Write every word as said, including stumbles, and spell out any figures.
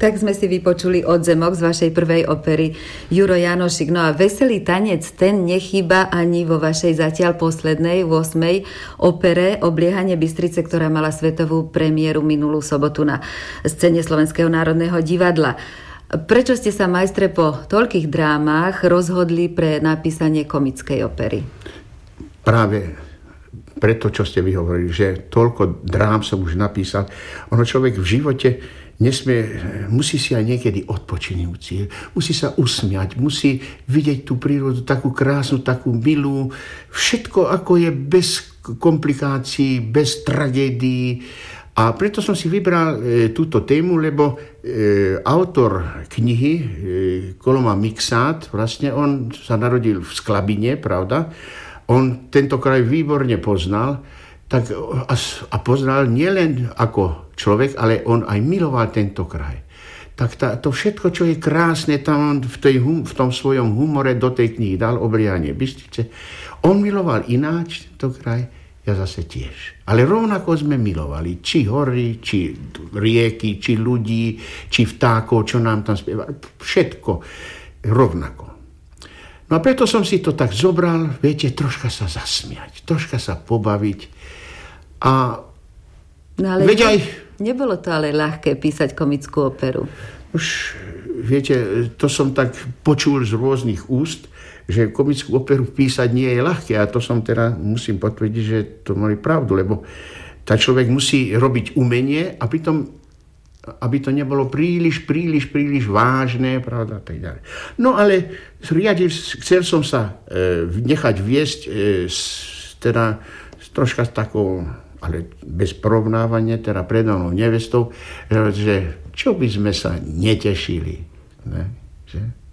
Tak sme si vypočuli Odzemok z vašej prvej opery Juro Janošik. No a Veselý tanec, ten nechýba ani vo vašej zatiaľ poslednej, ôsmej opere Obliehanie Bystrice, ktorá mala svetovú premiéru minulú sobotu na scéne Slovenského národného divadla. Prečo ste sa, majstre, po toľkých drámach rozhodli pre napísanie komickej opery? Práve preto, čo ste vyhovorili, že toľko drám som už napísal. Ono človek v živote nesmie, musí si aj niekedy odpočinúci, musí sa usmiať, musí vidieť tú prírodu takú krásnu, takú milú, všetko ako je bez komplikácií, bez tragédií. A preto som si vybral e, túto tému, lebo e, autor knihy e, Koloma Mixát, vlastne on sa narodil v Sklabine, pravda? On tento kraj výborne poznal, tak a, a poznal nielen ako človek, ale on aj miloval tento kraj. Tak tá, to všetko, čo je krásne, tam v, tej, v tom svojom humore do tej knihy dal Obliehanie Bystrice. On miloval ináč tento kraj, ja zase tiež. Ale rovnako sme milovali či hory, či rieky, či ľudí, či vtákov, čo nám tam spievali. Všetko rovnako. No a preto som si to tak zobral, viete, troška sa zasmiať, troška sa pobaviť. A no ale veď aj... nebolo to ale ľahké písať komickú operu. Už, viete, to som tak počul z rôznych úst, že komickú operu písať nie je ľahké. A to som teda, musím potvrdiť, že to mali pravdu, lebo tá človek musí robiť umenie a pritom aby to nebolo príliš, príliš, príliš vážne, pravda, tak ďalej. No ale riadil, chcel som sa e, nechať viesť e, s, teda s troška s takou, ale bez porovnávania, teda predanou nevestou, že čo by sme sa netešili, ne? Že?